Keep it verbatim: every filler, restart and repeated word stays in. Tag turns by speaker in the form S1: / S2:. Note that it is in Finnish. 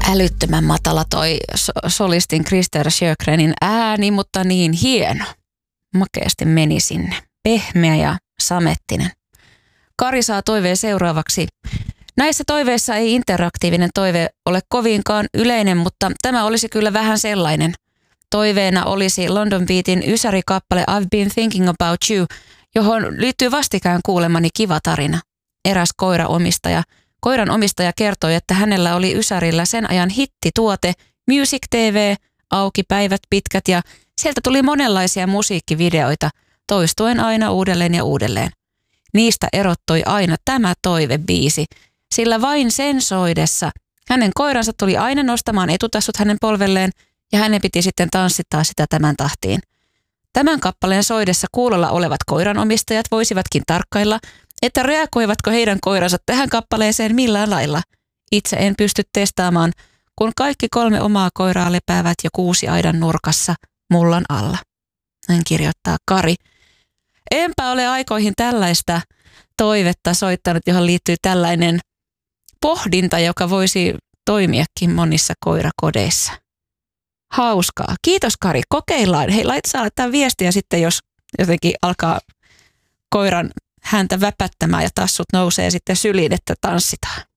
S1: Älyttömän matala toi solistin Krister Sjögrenin ääni, mutta niin hieno. Makeasti meni sinne. Pehmeä ja samettinen. Kari saa toiveen seuraavaksi. Näissä toiveissa ei interaktiivinen toive ole kovinkaan yleinen, mutta tämä olisi kyllä vähän sellainen. Toiveena olisi London Beatin ysärikappale I've been thinking about you, johon liittyy vastikään kuulemani kiva tarina. Eräs koiraomistaja. Koiran omistaja kertoi, että hänellä oli ysärillä sen ajan hittituote Music T V, auki päivät pitkät ja sieltä tuli monenlaisia musiikkivideoita, toistuen aina uudelleen ja uudelleen. Niistä erottui aina tämä toivebiisi, sillä vain sen soidessa hänen koiransa tuli aina nostamaan etutassut hänen polvelleen ja hänen piti sitten tanssittaa sitä tämän tahtiin. Tämän kappaleen soidessa kuulolla olevat koiranomistajat voisivatkin tarkkailla, että reagoivatko heidän koiransa tähän kappaleeseen millään lailla. Itse en pysty testaamaan, kun kaikki kolme omaa koiraa lepäävät jo kuusi aidan nurkassa mullan alla. Hän kirjoittaa Kari. Enpä ole aikoihin tällaista toivetta soittanut, johon liittyy tällainen pohdinta, joka voisi toimiakin monissa koirakodeissa. Hauskaa. Kiitos Kari. Kokeillaan. Hei, lait, saa laittaa viestiä sitten, jos jotenkin alkaa koiran häntä väpättämään ja tassut nousee sitten syliin, että tanssitaan.